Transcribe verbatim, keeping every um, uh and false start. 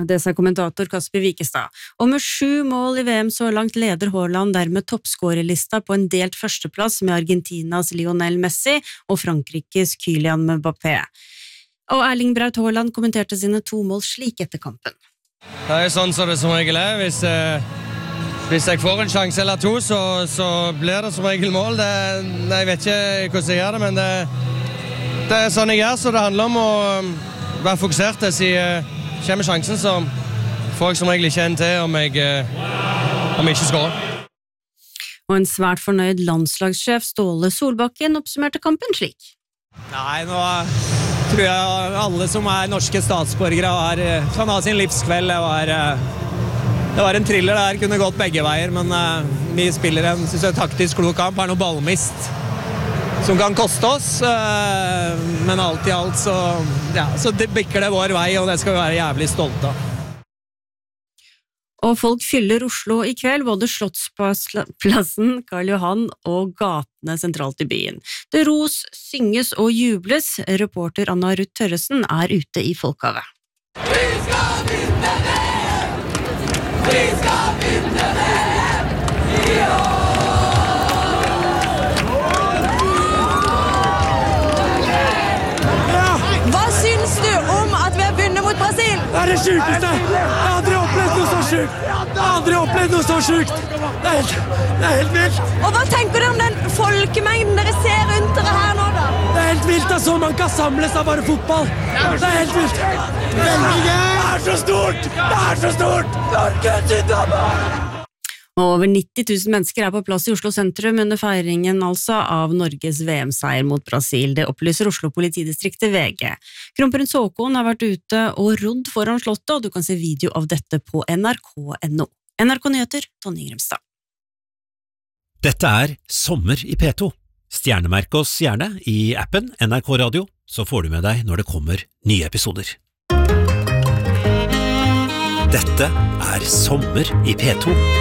Det sa kommentator Kasper Wikestad. Og med sju mål i V M så langt leder Haaland dermed toppskårerlista på en delt førsteplass med Argentinas Lionel Messi og Frankrikes Kylian Mbappé. Og Erling Braut Haaland kommenterte sine to mål slik etter kampen. Det er sånn som det som regel er. Hvis, eh, hvis jeg får en sjanse eller to, så, så blir det som regel mål. Det, jeg vet ikke hvordan jeg gjør det, men det, det er sånn jeg gjør, så det handler om å være fokusert. Jeg sier kommer sjansen, så får jeg som regel ikke en til om jeg, om jeg ikke skårer. Og en svært fornøyd landslagssjef Ståle Solbakken oppsummerte kampen slik. Nei, nå tror jeg alle som er norske statsborgere har, kan ha sin livskveld. Det var, det var en thriller der, kunne gått begge veier, men vi spiller en synes jeg, taktisk klok kamp, har noe ballmist som kan koste oss, men alt i alt så, ja, så det bikker det vår vei, og det skal vi være jævlig stolte av. Og folk fyller Oslo i kveld, både Slottsplassen, Karl Johan og gatene sentralt i byen. Det ros, synges og jubles. Reporter Anna Ruth Tørresen er ute i folkehavet. Vi skal vinne det! Vi skal vinne det! Ja! Brasil! Det er det sykeste! Jeg har aldri opplevd noe så sykt! Jeg har aldri opplevd noe så sykt! Det er helt, det er helt vilt! Og hva tenker dere om den folkemengden dere ser rundt dere her nå da? Det er helt vilt at så man kan samles av bare fotball! Det er helt vilt! Det er så stort! Det er så stort! Norge til Danmark! Over nitti tusen mennesker er på plass i Oslo sentrum under feiringen altså av Norges V M-seier mot Brasil. Det opplyser Oslo politidistriktet V G. Kronprins Haakon har vært ute og rodd foran slottet, og du kan se video av dette på N R K punktum N O. N R K Nyheter, Tonje Grimstad. Dette er Sommer i P to. Stjernemerk oss gjerne i appen N R K Radio, så får du med deg når det kommer nye episoder. Dette er Sommer i P to.